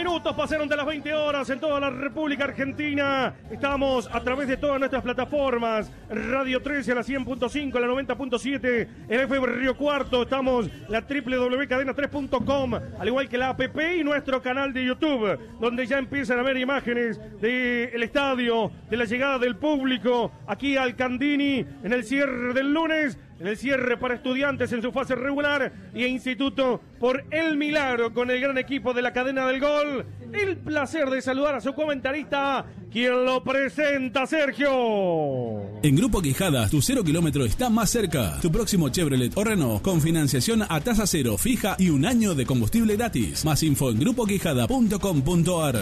minutos pasaron de las 20 horas en toda la República Argentina. Estamos a través de todas nuestras plataformas. Radio 13 a la 100.5, a la 90.7, en FM Río Cuarto. Estamos la www.cadena3.com, al igual que la app y nuestro canal de YouTube, donde ya empiezan a ver imágenes del estadio, de la llegada del público aquí al Candini en el cierre del lunes. En el cierre para Estudiantes en su fase regular y Instituto por el milagro con el gran equipo de la cadena del gol. El placer de saludar a su comentarista, quien lo presenta, Sergio. En Grupo Quijadas, tu 0 kilómetro está más cerca. Tu próximo Chevrolet o Renault con financiación a tasa cero fija y 1 año de combustible gratis. Más info en grupoquijada.com.ar.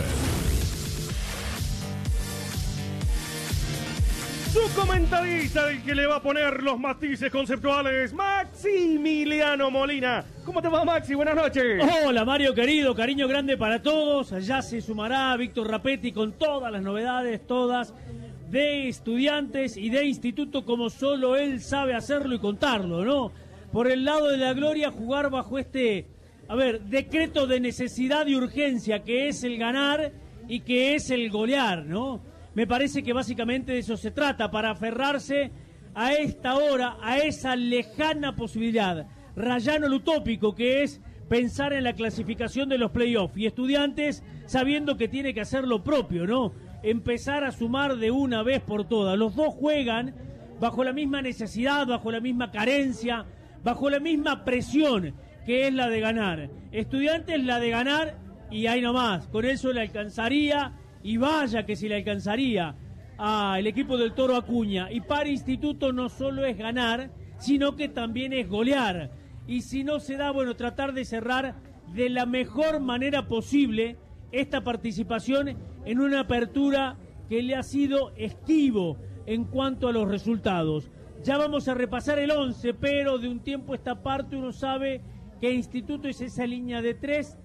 Su comentarista, el que le va a poner los matices conceptuales, Maximiliano Molina. ¿Cómo te va, Maxi? Buenas noches. Hola, Mario, querido. Cariño grande para todos. Allá se sumará Víctor Rapetti con todas las novedades, todas de Estudiantes y de Instituto, como solo él sabe hacerlo y contarlo, ¿no? Por el lado de la gloria, jugar bajo decreto de necesidad y urgencia, que es el ganar y que es el golear, ¿no? Me parece que básicamente de eso se trata, para aferrarse a esta hora, a esa lejana posibilidad, rayano el utópico, que es pensar en la clasificación de los playoffs. Y Estudiantes sabiendo que tiene que hacer lo propio, ¿no? Empezar a sumar de una vez por todas. Los dos juegan bajo la misma necesidad, bajo la misma carencia, bajo la misma presión, que es la de ganar. Estudiantes la de ganar y ahí nomás, con eso le alcanzaría. Y vaya que si le alcanzaría al equipo del Toro Acuña. Y para Instituto no solo es ganar, sino que también es golear. Y si no se da, bueno, tratar de cerrar de la mejor manera posible esta participación en una apertura que le ha sido esquivo en cuanto a los resultados. Ya vamos a repasar el 11, pero de un tiempo a esta parte uno sabe que Instituto es esa línea de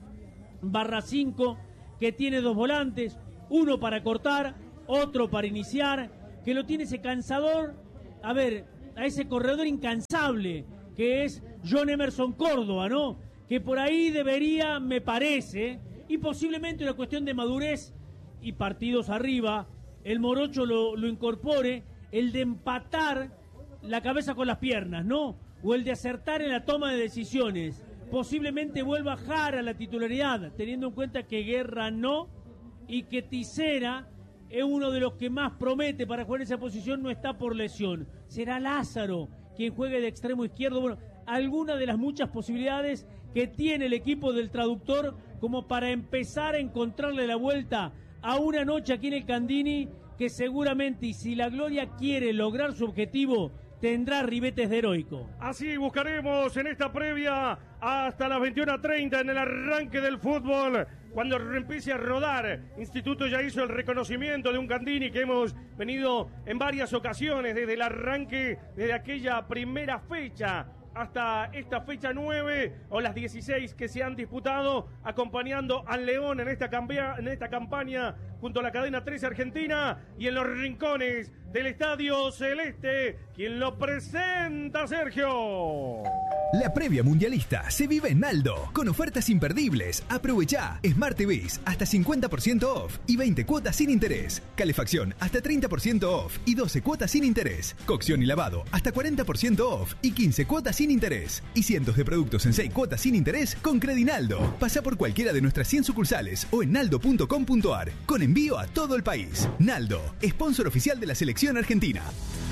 3/5 que tiene 2 volantes, uno para cortar, otro para iniciar, que lo tiene ese cansador, a ese corredor incansable, que es John Emerson Córdoba, ¿no? Que por ahí debería, me parece, y posiblemente una cuestión de madurez y partidos arriba, el morocho lo incorpore, el de empatar la cabeza con las piernas, ¿no? O el de acertar en la toma de decisiones. Posiblemente vuelva a Jara a la titularidad, teniendo en cuenta que Guerra no, y que Tisera es uno de los que más promete para jugar en esa posición, no está por lesión. Será Lázaro quien juegue de extremo izquierdo. Bueno, alguna de las muchas posibilidades que tiene el equipo del traductor como para empezar a encontrarle la vuelta a una noche aquí en el Candini, que seguramente, y si la gloria quiere lograr su objetivo, tendrá ribetes de heroico. Así buscaremos en esta previa hasta las 21:30 en el arranque del fútbol. Cuando empiece a rodar, Instituto ya hizo el reconocimiento de un Candini que hemos venido en varias ocasiones desde el arranque, desde aquella primera fecha hasta esta fecha 9 o las 16 que se han disputado, acompañando al León en esta campaña junto a la cadena 13 Argentina, y en los rincones del Estadio Celeste, quien lo presenta, Sergio. La previa mundialista se vive en Naldo, con ofertas imperdibles. Aprovechá Smart TVs hasta 50% off y 20 cuotas sin interés. Calefacción hasta 30% off y 12 cuotas sin interés. Cocción y lavado hasta 40% off y 15 cuotas sin interés. Y cientos de productos en 6 cuotas sin interés con Credinaldo. Pasá por cualquiera de nuestras 100 sucursales o en naldo.com.ar, con envío a todo el país. Naldo, sponsor oficial de la selección argentina.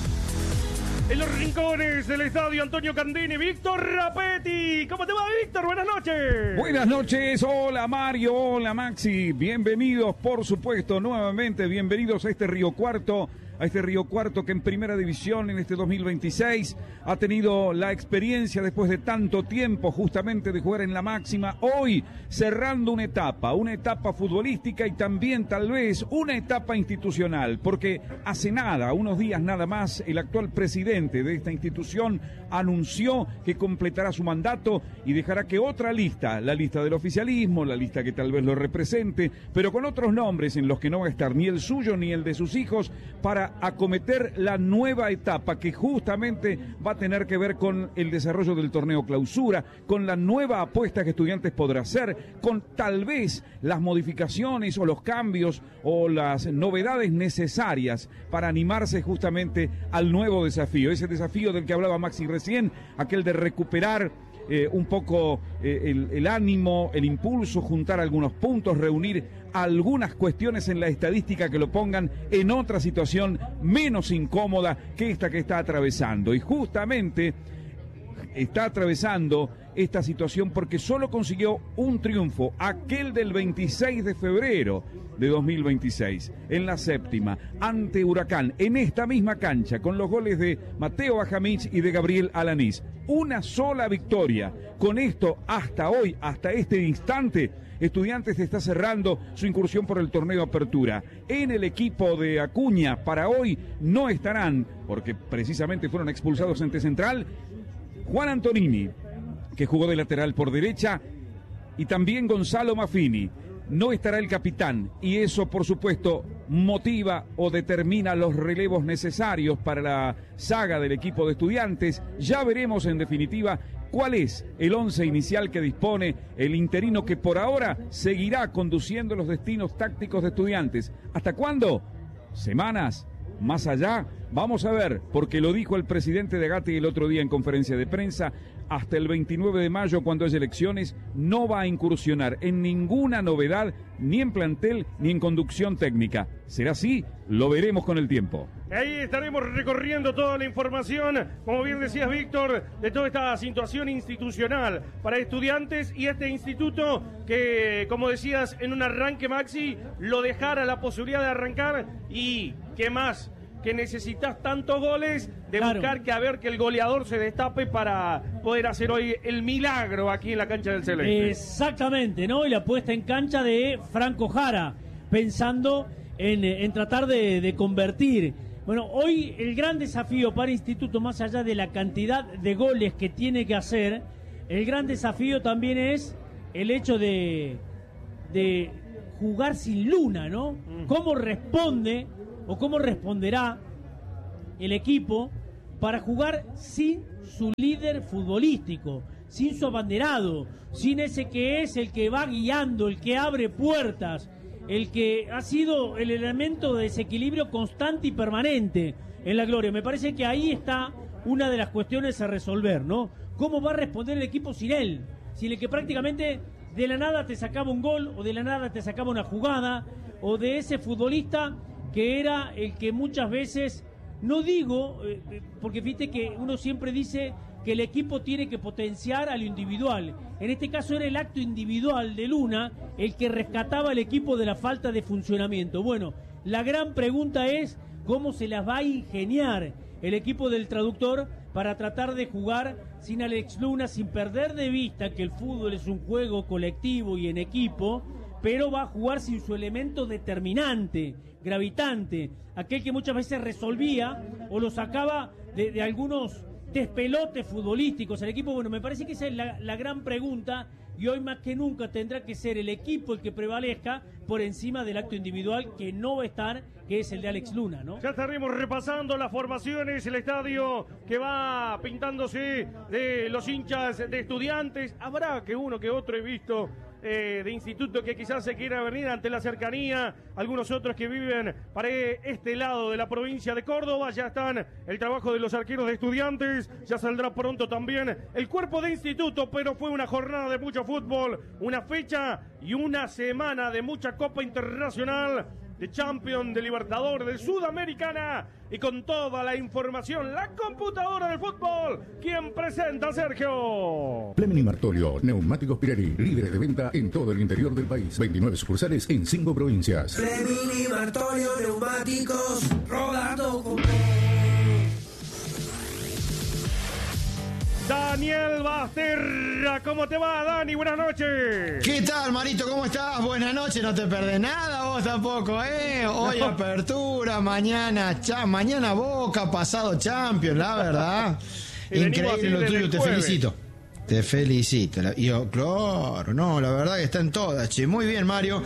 En los rincones del Estadio Antonio Candini, Víctor Rapetti. ¿Cómo te va, Víctor? Buenas noches. Buenas noches. Hola, Mario. Hola, Maxi. Bienvenidos, por supuesto, nuevamente. Bienvenidos a este Río Cuarto. A este Río Cuarto que en Primera División en este 2026 ha tenido la experiencia después de tanto tiempo justamente de jugar en la máxima. Hoy cerrando una etapa futbolística y también tal vez una etapa institucional, porque hace nada, unos días nada más, el actual presidente de esta institución anunció que completará su mandato y dejará que otra lista, la lista del oficialismo, la lista que tal vez lo represente, pero con otros nombres en los que no va a estar ni el suyo ni el de sus hijos, para para acometer la nueva etapa que justamente va a tener que ver con el desarrollo del torneo clausura, con la nueva apuesta que Estudiantes podrá hacer, con tal vez las modificaciones o los cambios o las novedades necesarias para animarse justamente al nuevo desafío, ese desafío del que hablaba Maxi recién, aquel de recuperar un poco el ánimo, el impulso, juntar algunos puntos, reunir algunas cuestiones en la estadística que lo pongan en otra situación menos incómoda que esta que está atravesando. Y justamente está atravesando esta situación porque solo consiguió un triunfo, aquel del 26 de febrero de 2026, en la séptima, ante Huracán, en esta misma cancha, con los goles de Mateo Bajamich y de Gabriel Alanís. Una sola victoria. Con esto, hasta hoy, hasta este instante, Estudiantes está cerrando su incursión por el torneo Apertura. En el equipo de Acuña, para hoy, no estarán, porque precisamente fueron expulsados ante Central, Juan Antonini, que jugó de lateral por derecha, y también Gonzalo Maffini. No estará el capitán, y eso, por supuesto, motiva o determina los relevos necesarios para la saga del equipo de Estudiantes. Ya veremos, en definitiva, cuál es el once inicial que dispone el interino que por ahora seguirá conduciendo los destinos tácticos de Estudiantes. ¿Hasta cuándo? Semanas. Más allá, vamos a ver, porque lo dijo el presidente de Gatti el otro día en conferencia de prensa, hasta el 29 de mayo, cuando haya elecciones, no va a incursionar en ninguna novedad, ni en plantel, ni en conducción técnica. ¿Será así? Lo veremos con el tiempo. Ahí estaremos recorriendo toda la información, como bien decías, Víctor, de toda esta situación institucional para Estudiantes y este instituto que, como decías en un arranque, Maxi, lo dejara la posibilidad de arrancar y, ¿qué más? Que necesitas tantos goles de buscar que a ver que el goleador se destape para poder hacer hoy el milagro aquí en la cancha del Celeste. Exactamente, ¿no? Y la puesta en cancha de Franco Jara, pensando en tratar de convertir. Bueno, hoy el gran desafío para Instituto, más allá de la cantidad de goles que tiene que hacer, el gran desafío también es el hecho de jugar sin Luna, ¿no? ¿Cómo responde o cómo responderá el equipo para jugar sin su líder futbolístico, sin su abanderado, sin ese que es el que va guiando, el que abre puertas, el que ha sido el elemento de desequilibrio constante y permanente en la gloria? Me parece que ahí está una de las cuestiones a resolver, ¿no? ¿Cómo va a responder el equipo sin él? Sin el que prácticamente de la nada te sacaba un gol, o de la nada te sacaba una jugada, o de ese futbolista que era el que muchas veces, no digo, porque fíjate que uno siempre dice que el equipo tiene que potenciar a lo individual. En este caso era el acto individual de Luna el que rescataba al equipo de la falta de funcionamiento. Bueno, la gran pregunta es cómo se las va a ingeniar el equipo del traductor para tratar de jugar sin Alex Luna, sin perder de vista que el fútbol es un juego colectivo y en equipo, pero va a jugar sin su elemento determinante, gravitante, aquel que muchas veces resolvía o lo sacaba de algunos despelotes futbolísticos al equipo. Bueno, me parece que esa es la gran pregunta, y hoy más que nunca tendrá que ser el equipo el que prevalezca por encima del acto individual que no va a estar, que es el de Alex Luna, ¿no? Ya estaremos repasando las formaciones, el estadio que va pintándose de los hinchas de Estudiantes. Habrá que uno que otro he visto de Instituto que quizás se quiera venir ante la cercanía, algunos otros que viven para este lado de la provincia de Córdoba. Ya están el trabajo de los arqueros de Estudiantes, ya saldrá pronto también el cuerpo de Instituto, pero fue una jornada de mucho fútbol, una fecha y una semana de mucha Copa Internacional, de Champions, de Libertadores, de Sudamericana, y con toda la información, la computadora del fútbol. ¿Quién presenta, Sergio? Fleming Martolio, Neumáticos Pirelli, líderes de venta en todo el interior del país. 29 sucursales en 5 provincias. Fleming Martolio, Neumáticos, rodando con... Daniel Basterra, ¿cómo te va, Dani? Buenas noches. ¿Qué tal, Marito? ¿Cómo estás? Buenas noches, no te perdés nada vos tampoco, ¿eh? Hoy no. Apertura, mañana Boca, pasado Champions, la verdad. Increíble lo tuyo, te felicito. Te felicito. Yo, claro, no, la verdad que está en todas, che. Muy bien, Mario.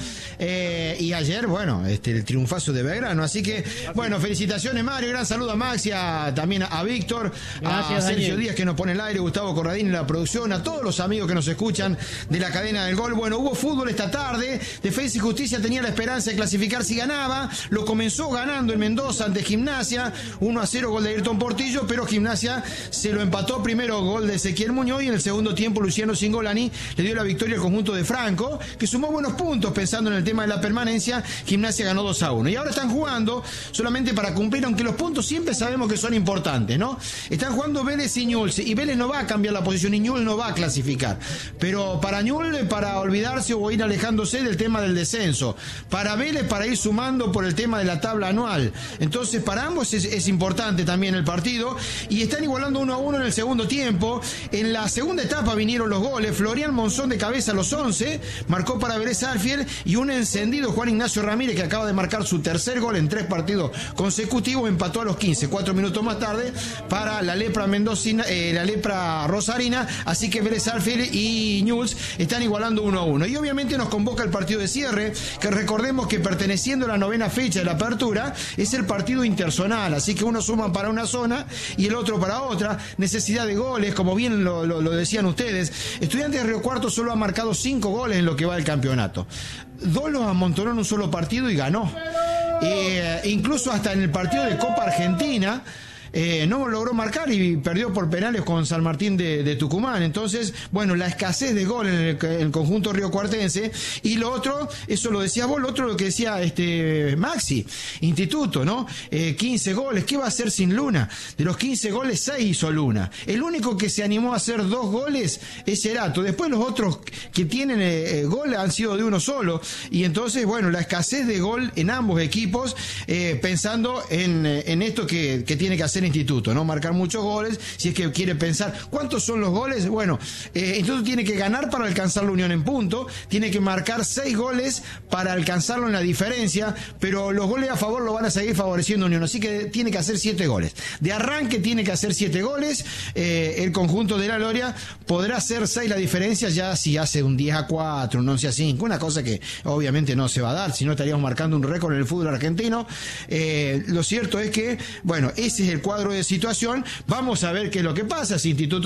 Y ayer, bueno, el triunfazo de Belgrano. Así que, bueno, felicitaciones, Mario. Gran saludo a Maxi, también a Víctor, gracias, a Sergio Daniel Díaz, que nos pone el aire, Gustavo Corradín en la producción, a todos los amigos que nos escuchan de la cadena del gol. Bueno, hubo fútbol esta tarde. Defensa y Justicia tenía la esperanza de clasificar si ganaba. Lo comenzó ganando en Mendoza ante Gimnasia. 1-0, gol de Ayrton Portillo, pero Gimnasia se lo empató primero, gol de Ezequiel Muñoz, y en el segundo tiempo Luciano Cingolani le dio la victoria al conjunto de Franco, que sumó buenos puntos pensando en el tema de la permanencia. Gimnasia ganó 2-1. Y ahora están jugando solamente para cumplir, aunque los puntos siempre sabemos que son importantes, ¿no? Están jugando Vélez y Newell's, y Vélez no va a cambiar la posición y Newell's no va a clasificar. Pero para Newell's, para olvidarse o ir alejándose del tema del descenso. Para Vélez, para ir sumando por el tema de la tabla anual. Entonces, para ambos es importante también el partido. Y están igualando 1-1 en el segundo tiempo. En la segunda etapa vinieron los goles. Florian Monzón de cabeza a los 11, marcó para Vélez Sarsfield, y un encendido Juan Ignacio Ramírez, que acaba de marcar su tercer gol en 3 partidos consecutivos, empató a los 15, 4 minutos más tarde, para la lepra mendocina, la lepra rosarina. Así que Vélez Sarsfield y Newell's están igualando 1-1. Y obviamente nos convoca el partido de cierre, que recordemos que perteneciendo a la 9ª fecha de la apertura, es el partido interzonal. Así que uno suma para una zona y el otro para otra. Necesidad de goles, como bien lo decían ustedes. Estudiantes de Río Cuarto solo ha marcado 5 goles en lo que va del campeonato. 2 los amontonó en un solo partido y ganó. Incluso hasta en el partido de Copa Argentina no logró marcar y perdió por penales con San Martín de Tucumán. Entonces, bueno, la escasez de gol en el conjunto riocuartense. Y lo otro, eso lo decías vos, lo otro lo que decía Maxi, Instituto, ¿no? 15 goles, ¿qué va a hacer sin Luna? De los 15 goles, 6 hizo Luna. El único que se animó a hacer 2 goles es Cerato. Después los otros que tienen gol han sido de uno solo. Y entonces, bueno, la escasez de gol en ambos equipos, pensando en esto que tiene que hacer Instituto, ¿no? Marcar muchos goles, si es que quiere pensar cuántos son los goles. Bueno, Instituto tiene que ganar para alcanzar la Unión en punto, tiene que marcar 6 goles para alcanzarlo en la diferencia, pero los goles a favor lo van a seguir favoreciendo Unión, así que tiene que hacer 7 goles. De arranque tiene que hacer 7 goles, el conjunto de la Loria podrá hacer 6 la diferencia, ya si hace un 10-4, un 11-5, una cosa que obviamente no se va a dar, si no estaríamos marcando un récord en el fútbol argentino. Lo cierto es que, bueno, ese es el cuadro de situación. Vamos a ver qué es lo que pasa. Si Instituto